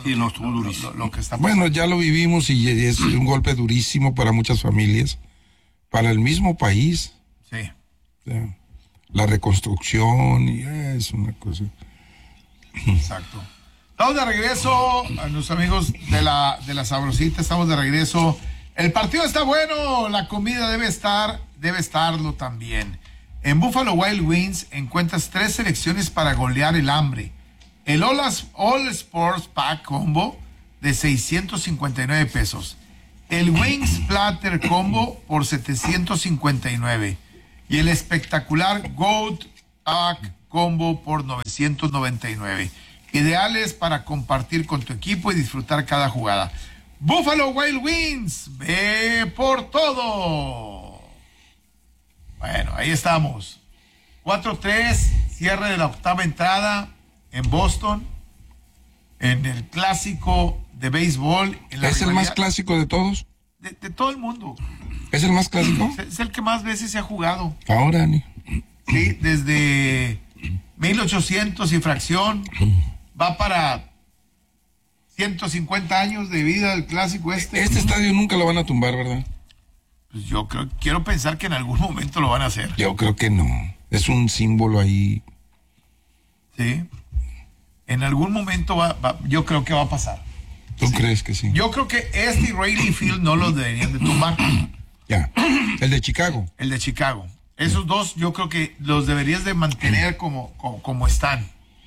Sí, no, estuvo durísimo. Lo que está pasando. Bueno, ya lo vivimos y es un golpe durísimo para muchas familias, para el mismo país. Sí. O sea, la reconstrucción y es una cosa. Exacto. Estamos de regreso, a nuestros amigos de la Sabrosita, estamos de regreso. El partido está bueno, la comida debe estarlo también. En Buffalo Wild Wings encuentras 3 selecciones para golear el hambre. El All Sports Pack Combo de 659 pesos. El Wings Platter Combo por 759. Y el espectacular Goat Pack Combo por 999. Ideales para compartir con tu equipo y disfrutar cada jugada. Buffalo Wild Wings, ve por todo. Bueno, ahí estamos. 4-3, cierre de la octava entrada en Boston, en el clásico de béisbol. ¿Es el más clásico de todos? De todo el mundo. ¿Es el más clásico? Es el que más veces se ha jugado. Ahora, ni. Sí, desde 1800 y fracción. Va para 150 años de vida el clásico este. Este estadio nunca lo van a tumbar, ¿verdad? Pues yo quiero pensar que en algún momento lo van a hacer. Yo creo que no. Es un símbolo ahí. Sí. En algún momento yo creo que va a pasar. ¿Tú crees que sí? Yo creo que este y Wrigley Field no los deberían de tumbar. Ya. El de Chicago. El de Chicago. Esos dos yo creo que los deberías de mantener como están.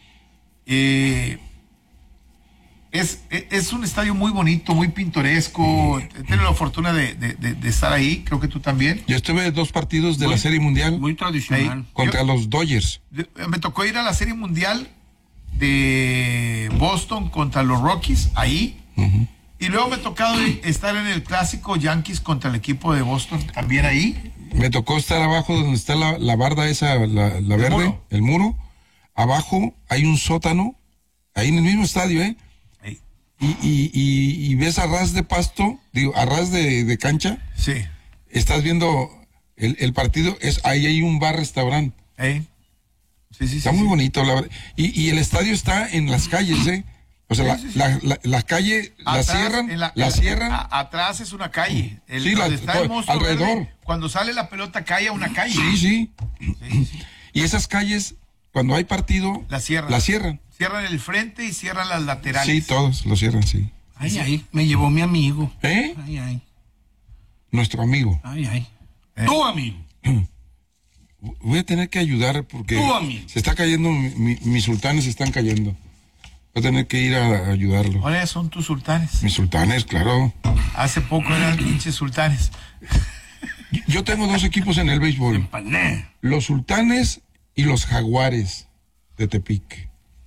Es un estadio muy bonito, muy pintoresco. He tenido la fortuna de estar ahí, creo que tú también. Yo estuve en 2 partidos de la Serie Mundial. Muy tradicional. Ahí. Contra los Dodgers. Me tocó ir a la Serie Mundial de Boston contra los Rockies, ahí. Uh-huh. Y luego me ha tocado estar en el clásico Yankees contra el equipo de Boston, también ahí. Me tocó estar abajo donde está la barda esa, la verde, muro. el muro. Abajo hay un sótano, ahí en el mismo estadio, ¿eh? Ahí. Y ves a ras de pasto, a ras de cancha. Sí. Estás viendo el partido, ahí hay un bar-restaurante. Sí, Está muy bonito, la verdad. Y el estadio está en las calles, ¿eh? O sea, Sí. la calle Atrás, la cierran. Atrás es una calle. Sí, donde está el monstruo alrededor. verde, cuando sale la pelota cae a una calle. Sí. Sí. Y esas calles, cuando hay partido, La cierran. Cierran el frente y cierran las laterales. Sí, todos lo cierran, sí. Ay, me llevó mi amigo. ¿Eh? Ay. Nuestro amigo. Ay. Tu amigo. Voy a tener que ayudar porque Tú, amigo. se está cayendo, mis sultanes se están cayendo. Voy a tener que ir a ayudarlo. ¿Cuáles son tus sultanes? Mis sultanes, claro. Hace poco eran pinches sultanes. Yo tengo 2 equipos en el béisbol. Empané. Los sultanes y los jaguares de Tepic.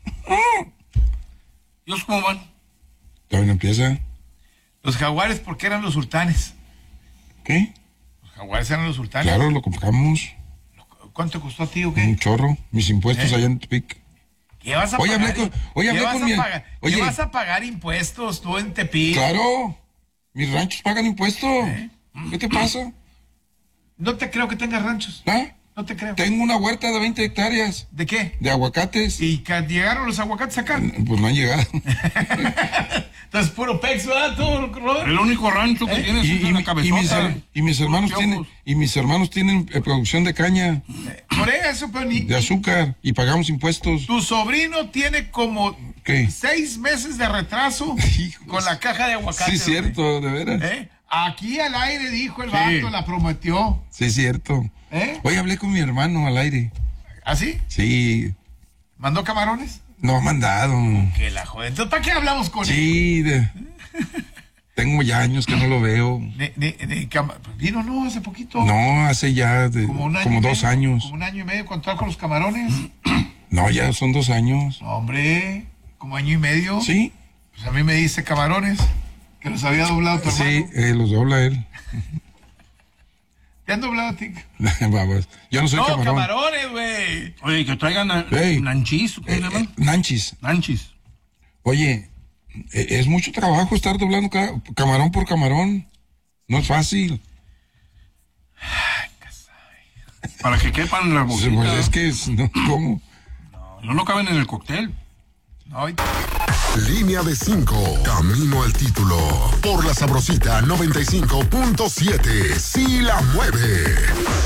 ¿Ellos cómo van? Todavía no empieza. Los jaguares, ¿por qué eran los sultanes? ¿Qué? Los jaguares eran los sultanes. Claro, lo compramos. ¿Cuánto costó a ti o qué? Un chorro. Mis impuestos allá en Tepic. ¿Qué vas a Oye, pagar? hablé con mi... ¿Qué vas a pagar impuestos tú en Tepic? Claro. Mis ranchos pagan impuestos. ¿Qué te pasa? No te creo que tengas ranchos. ¿Ah? No te creo. Tengo una huerta de 20 hectáreas. ¿De qué? De aguacates. ¿Y que llegaron los aguacates acá? Pues no han llegado. Entonces, puro pex, ¿verdad tú, Robert? El único rancho que tienes es una cabezota. mis hermanos tienen producción de caña, Por eso, pero de azúcar, y pagamos impuestos. tu sobrino tiene como ¿Qué? 6 meses de retraso Hijos. con la caja de aguacates. Sí, cierto, de veras. ¿Eh? Aquí al aire dijo el vato, la prometió. Sí, cierto. ¿Eh? Hoy hablé con mi hermano al aire. ¿Así? Sí, ¿Mandó camarones? no ha mandado. Que la joder. Entonces, ¿para qué hablamos con él? Sí, tengo ya años que no lo veo. Vino, no, hace poquito. No, hace ya Como un año como y 2 medio, años. Como un año y medio contar con los camarones. No, ya son 2 años. Hombre, como año y medio. Sí, Pues a mí me dice camarones, que los había doblado tu hermano. sí, los dobla él. ¿Te han doblado a ti? Vamos. Yo no soy No, camarón. camarones, güey. Oye, que traigan Ey. nanchis. ¿Cómo se llaman? Nanchis. Nanchis. Oye, es mucho trabajo estar doblando camarón por camarón. No es fácil. Para que quepan en la Pues bolsita. es que, ¿cómo? No caben en el cóctel. No, Línea de 5, camino al título. Por la Sabrosita 95.7. Sí la mueve.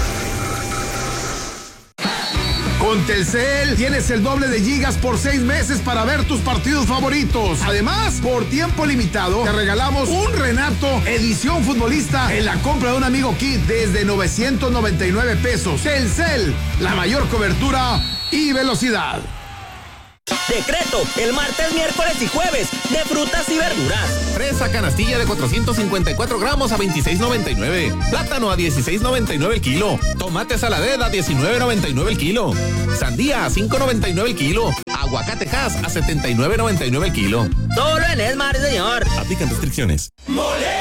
Con Telcel tienes el doble de gigas por 6 meses para ver tus partidos favoritos. Además, por tiempo limitado, te regalamos un Renato edición futbolista en la compra de un amigo kit desde 999 pesos. Telcel, la mayor cobertura y velocidad. Decreto, el martes, miércoles y jueves, de frutas y verduras. Fresa canastilla de 454 gramos a $26.99. Plátano a $16.99 el kilo. Tomate saladera a $19.99 el kilo. Sandía a $5.99 el kilo. Aguacate Hass a $79.99 el kilo. Solo en Esmar, señor. Aplican restricciones.